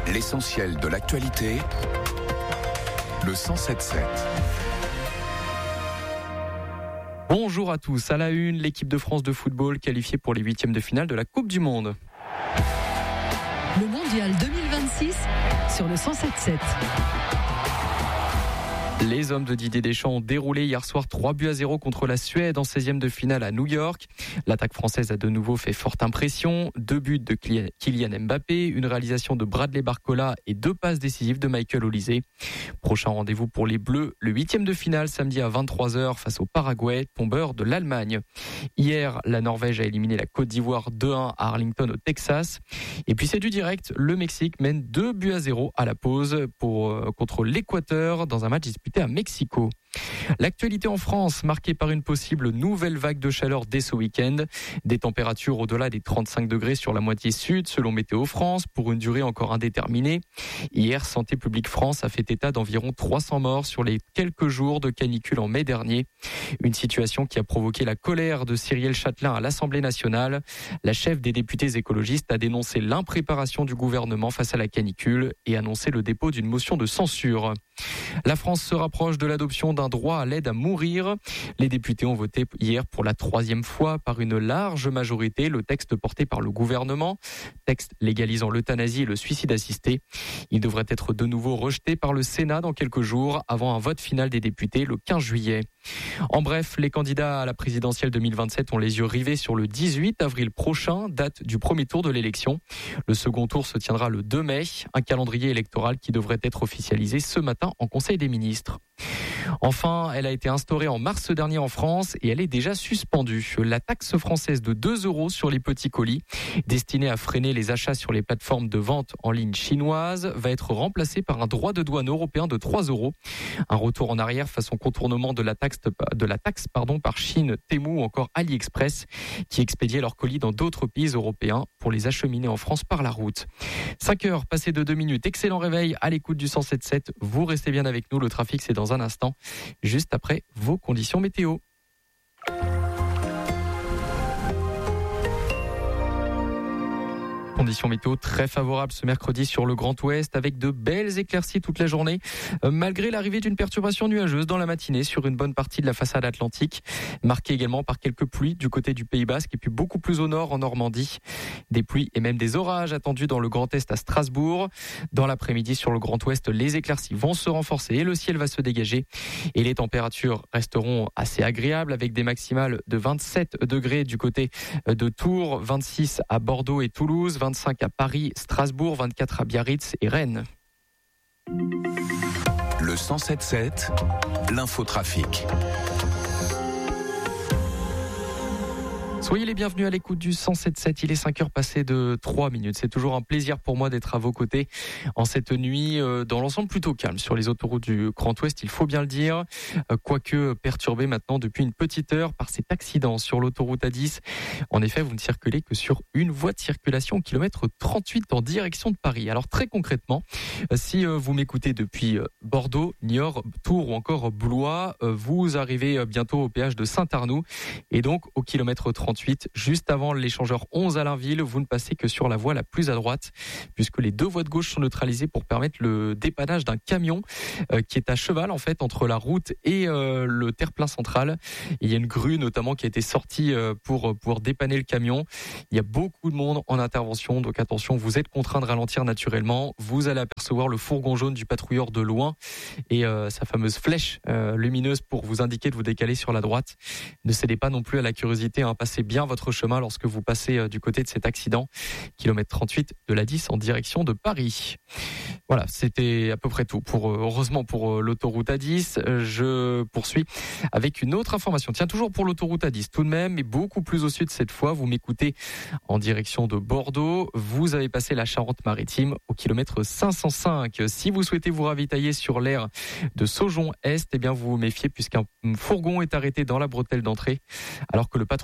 L'essentiel de l'actualité, le 107.7. Bonjour à tous. À la une, l'équipe de France de football qualifiée pour les huitièmes de finale de la Coupe du Monde. Le Mondial 2026 sur le 107.7. Les hommes de Didier Deschamps ont déroulé hier soir 3-0 contre la Suède en 16e de finale à New York. L'attaque française a de nouveau fait forte impression. 2 buts de Kylian Mbappé, une réalisation de Bradley Barcola et 2 passes décisives de Michael Olise. Prochain rendez-vous pour les Bleus, le 8e de finale samedi à 23h face au Paraguay, tombeur de l'Allemagne. Hier, la Norvège a éliminé la Côte d'Ivoire 2-1 à Arlington au Texas. Et puis c'est du direct, le Mexique mène 2-0 à la pause contre l'Équateur dans un match disputé à Mexico. L'actualité en France, marquée par une possible nouvelle vague de chaleur dès ce week-end. Des températures au-delà des 35 degrés sur la moitié sud, selon Météo France, pour une durée encore indéterminée. Hier, Santé publique France a fait état d'environ 300 morts sur les quelques jours de canicule en mai dernier. Une situation qui a provoqué la colère de Cyrielle Châtelain à l'Assemblée nationale. La chef des députés écologistes a dénoncé l'impréparation du gouvernement face à la canicule et annoncé le dépôt d'une motion de censure. La France se rapproche de l'adoption d'un droit à l'aide à mourir. Les députés ont voté hier pour la 3e fois par une large majorité le texte porté par le gouvernement, texte légalisant l'euthanasie et le suicide assisté. Il devrait être de nouveau rejeté par le Sénat dans quelques jours avant un vote final des députés le 15 juillet. En bref, les candidats à la présidentielle 2027 ont les yeux rivés sur le 18 avril prochain, date du premier tour de l'élection. Le second tour se tiendra le 2 mai, un calendrier électoral qui devrait être officialisé ce matin en Conseil des ministres. Enfin, elle a été instaurée en mars dernier en France et elle est déjà suspendue. La taxe française de 2 € sur les petits colis, destinée à freiner les achats sur les plateformes de vente en ligne chinoises, va être remplacée par un droit de douane européen de 3 €. Un retour en arrière face au contournement de la taxe par Chine, Temu ou encore AliExpress, qui expédiaient leurs colis dans d'autres pays européens pour les acheminer en France par la route. 5h passées de 2 minutes. Excellent réveil à l'écoute du 107.7. Vous restez bien avec nous. Le trafic, c'est dans un instant, juste après vos conditions météo. Conditions météo très favorables ce mercredi sur le Grand Ouest avec de belles éclaircies toute la journée, malgré l'arrivée d'une perturbation nuageuse dans la matinée sur une bonne partie de la façade atlantique, marquée également par quelques pluies du côté du Pays Basque et puis beaucoup plus au nord en Normandie. Des pluies et même des orages attendus dans le Grand Est à Strasbourg. Dans l'après-midi sur le Grand Ouest, les éclaircies vont se renforcer et le ciel va se dégager. Et les températures resteront assez agréables avec des maximales de 27 degrés du côté de Tours, 26 à Bordeaux et Toulouse, 25 à Paris, Strasbourg, 24 à Biarritz et Rennes. Le 107.7, l'infotrafic. Soyez les bienvenus à l'écoute du 107.7, il est 5h passées de 3 minutes. C'est toujours un plaisir pour moi d'être à vos côtés en cette nuit, dans l'ensemble plutôt calme sur les autoroutes du Grand Ouest, il faut bien le dire, quoique perturbé maintenant depuis une petite heure par cet accident sur l'autoroute A10. En effet, vous ne circulez que sur une voie de circulation au kilomètre 38 en direction de Paris. Alors très concrètement, si vous m'écoutez depuis Bordeaux, Niort, Tours ou encore Blois, vous arrivez bientôt au péage de Saint-Arnoux et donc au kilomètre 38, juste avant l'échangeur 11 à Allainville, vous ne passez que sur la voie la plus à droite, puisque les 2 voies de gauche sont neutralisées pour permettre le dépannage d'un camion qui est à cheval en fait entre la route et le terre-plein central. Et il y a une grue notamment qui a été sortie pour pouvoir dépanner le camion. Il y a beaucoup de monde en intervention, donc attention, vous êtes contraint de ralentir naturellement. Vous allez apercevoir le fourgon jaune du patrouilleur de loin et sa fameuse flèche lumineuse pour vous indiquer de vous décaler sur la droite. Ne cédez pas non plus à la curiosité, passez bien votre chemin lorsque vous passez du côté de cet accident. Kilomètre 38 de la 10 en direction de Paris. Voilà, c'était à peu près tout heureusement pour l'autoroute A10. Je poursuis avec une autre information. Tiens, toujours pour l'autoroute A10 tout de même, mais beaucoup plus au sud cette fois. Vous m'écoutez en direction de Bordeaux. Vous avez passé la Charente-Maritime au kilomètre 505. Si vous souhaitez vous ravitailler sur l'aire de Saujon-Est, eh bien vous vous méfiez puisqu'un fourgon est arrêté dans la bretelle d'entrée alors que le patrouilleur Grégory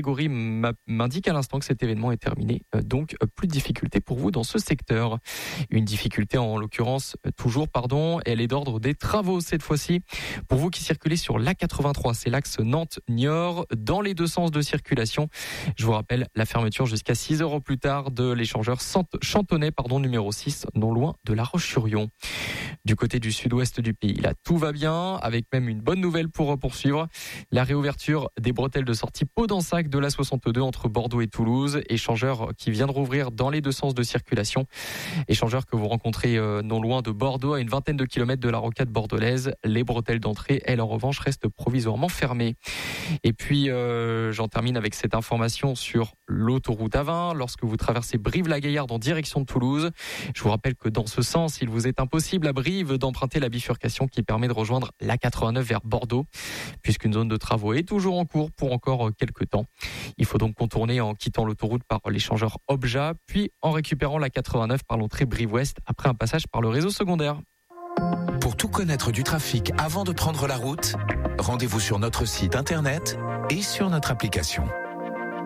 Grégory m'indique à l'instant que cet événement est terminé. Donc, plus de difficultés pour vous dans ce secteur. Une difficulté en l'occurrence, elle est d'ordre des travaux cette fois-ci. Pour vous qui circulez sur l'A83, c'est l'axe Nantes-Niort, dans les deux sens de circulation. Je vous rappelle la fermeture jusqu'à 6 heures au plus tard de l'échangeur Chantonnay, numéro 6, non loin de La Roche-sur-Yon. Du côté du sud-ouest du pays, là, tout va bien, avec même une bonne nouvelle pour poursuivre. La réouverture des bretelles de sortie Pau-d'Ensac de l'A62 entre Bordeaux et Toulouse. Échangeur qui vient de rouvrir dans les deux sens de circulation. Échangeur que vous rencontrez non loin de Bordeaux, à une vingtaine de kilomètres de la rocade bordelaise. Les bretelles d'entrée, elles, en revanche, restent provisoirement fermées. Et puis, j'en termine avec cette information sur l'autoroute A20. Lorsque vous traversez Brive-la-Gaillarde en direction de Toulouse, je vous rappelle que dans ce sens, il vous est impossible à Brive d'emprunter la bifurcation qui permet de rejoindre l'A89 vers Bordeaux, puisqu'une zone de travaux est toujours en cours pour encore quelques temps. Il faut donc contourner en quittant l'autoroute par l'échangeur Obja, puis en récupérant l'A89 par l'entrée Brive-Ouest après un passage par le réseau secondaire. Pour tout connaître du trafic avant de prendre la route, rendez-vous sur notre site internet et sur notre application.